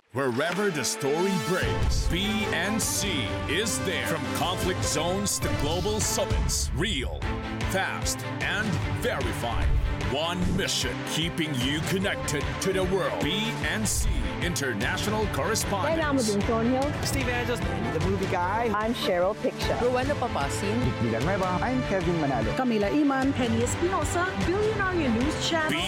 Wherever the story breaks, BNC is there. From conflict zones to global summits, real, fast, and verified. One mission, keeping you connected to the world. BNC International Kailangan mo Correspondence. din, Tonyo. Steve Angeles, the movie guy. I'm Cheryl Picture. Rowena Papasin. Villanueva. I'm Kevin Manalo. Camila Iman, Penny Espinosa, Billionaire News Channel.